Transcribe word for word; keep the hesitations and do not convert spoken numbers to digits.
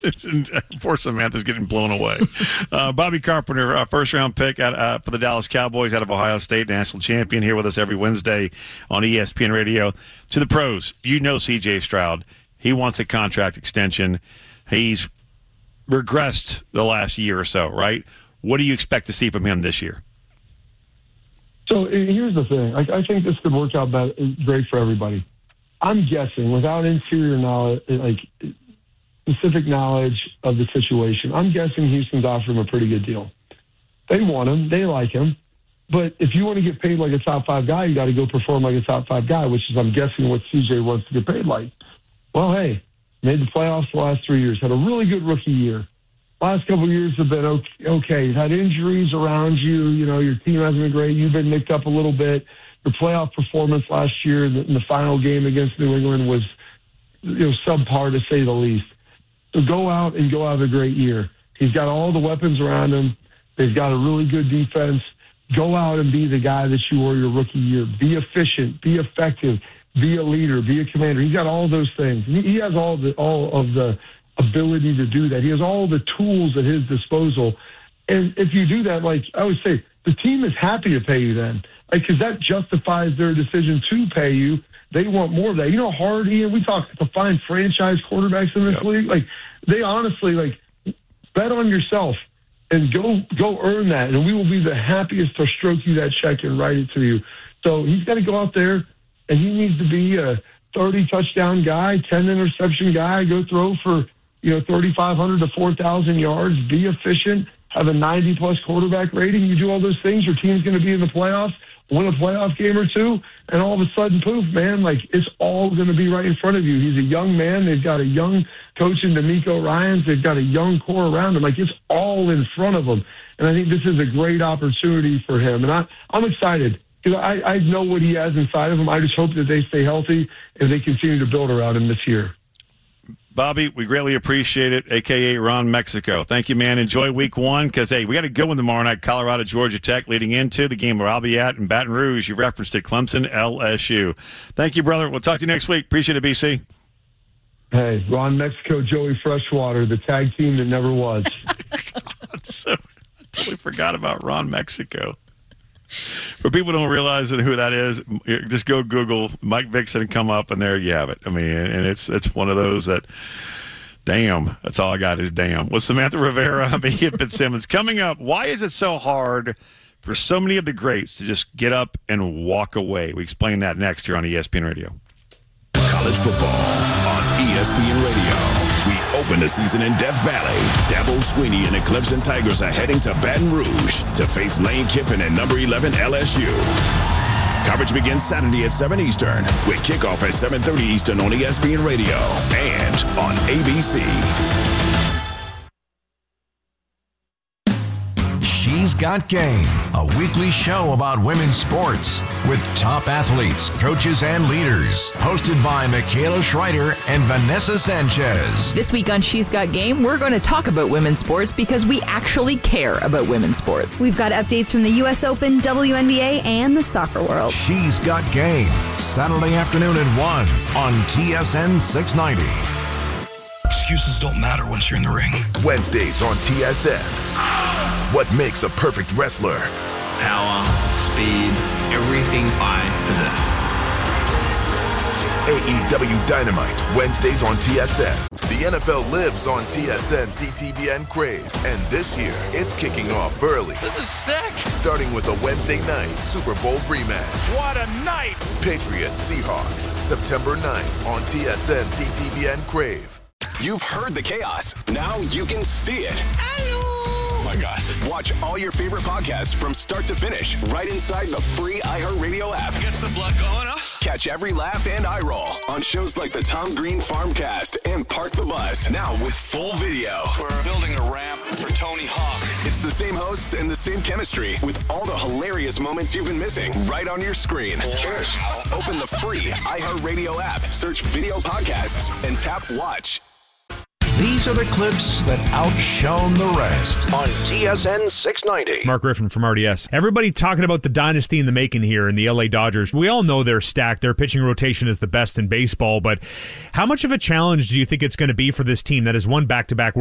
Poor Samantha's getting blown away. Uh, Bobby Carpenter, uh, first-round pick at, uh, for the Dallas Cowboys out of Ohio State, national champion, here with us every Wednesday on E S P N Radio. To the pros, you know C J Stroud. He wants a contract extension. He's regressed the last year or so, right? What do you expect to see from him this year? So here's the thing. I, I think this could work out better, great for everybody. I'm guessing, without interior knowledge, like specific knowledge of the situation, I'm guessing Houston's offered him a pretty good deal. They want him. They like him. But if you want to get paid like a top five guy, you got to go perform like a top five guy, which is, I'm guessing, what C J wants to get paid like. Well, hey, made the playoffs the last three years, had a really good rookie year. Last couple of years have been okay. You've had injuries around you. You know, your team hasn't been great. You've been nicked up a little bit. Your playoff performance last year in the, in the final game against New England was, you know, subpar to say the least. So go out and go have a great year. He's got all the weapons around him. They've got a really good defense. Go out and be the guy that you were your rookie year. Be efficient. Be effective. Be a leader. Be a commander. He's got all those things. He, he has all the all of the ability to do that. He has all the tools at his disposal. And if you do that, like I always say, the team is happy to pay you then, because like, that justifies their decision to pay you. They want more of that. You know, hard, Ian, we talk to find franchise quarterbacks in this yep. league. Like, they honestly, like, bet on yourself and go go earn that, and we will be the happiest to stroke you that check and write it to you. So he's got to go out there, and he needs to be a thirty-touchdown guy, ten-interception guy, go throw for, you know, thirty-five hundred to four thousand yards, be efficient, have a ninety-plus quarterback rating. You do all those things, your team's going to be in the playoffs, win a playoff game or two, and all of a sudden, poof, man, like, it's all going to be right in front of you. He's a young man. They've got a young coach in D'Amico Ryans. They've got a young core around him. Like, it's all in front of him. And I think this is a great opportunity for him. And I, I'm excited because I, I know what he has inside of him. I just hope that they stay healthy and they continue to build around him this year. Bobby, we greatly appreciate it, a k a. Ron Mexico. Thank you, man. Enjoy week one because, hey, we got to go in tomorrow night, Colorado, Georgia Tech, leading into the game where I'll be at in Baton Rouge. You referenced it, Clemson, L S U. Thank you, brother. We'll talk to you next week. Appreciate it, B C. Hey, Ron Mexico, Joey Freshwater, the tag team that never was. God, so, I totally forgot about Ron Mexico. For people who don't realize who that is, just go Google Mike Vixen and come up, and there you have it. I mean, and it's it's one of those that, damn, that's all I got is damn. With Samantha Rivera, I'm Ian Fitzsimmons. Coming up, why is it so hard for so many of the greats to just get up and walk away? We explain that next here on E S P N Radio. College football on E S P N Radio. We open the season in Death Valley. Dabo Swinney and the Clemson Tigers are heading to Baton Rouge to face Lane Kiffin and number eleven L S U. Coverage begins Saturday at seven Eastern with kickoff at seven thirty Eastern on E S P N Radio and on A B C. She's Got Game, a weekly show about women's sports with top athletes, coaches, and leaders. Hosted by Michaela Schreider and Vanessa Sanchez. This week on She's Got Game, we're going to talk about women's sports because we actually care about women's sports. We've got updates from the U S Open, W N B A, and the soccer world. She's Got Game, Saturday afternoon at one on T S N six ninety. Excuses don't matter once you're in the ring. Wednesdays on T S N. What makes a perfect wrestler? Power, speed, everything I possess. A E W Dynamite, Wednesdays on T S N. The N F L lives on T S N, C T V, and Crave. And this year, it's kicking off early. This is sick! Starting with a Wednesday night Super Bowl rematch. What a night! Patriots Seahawks, September ninth on T S N, C T V, and Crave. You've heard the chaos. Now you can see it. Oh my God. Watch all your favorite podcasts from start to finish right inside the free iHeartRadio app. Gets the blood going, huh? Catch every laugh and eye roll on shows like the Tom Green Farmcast and Park the Bus. Now with full video. We're building a ramp for Tony Hawk. It's the same hosts and the same chemistry with all the hilarious moments you've been missing right on your screen. Cheers. Open the free iHeartRadio app, search video podcasts, and tap watch. these are the clips that outshone the rest on T S N six ninety. Mark Griffin from R D S. Everybody talking about the dynasty in the making here in the L A Dodgers. We all know they're stacked. Their pitching rotation is the best in baseball, but how much of a challenge do you think it's going to be for this team that has won back-to-back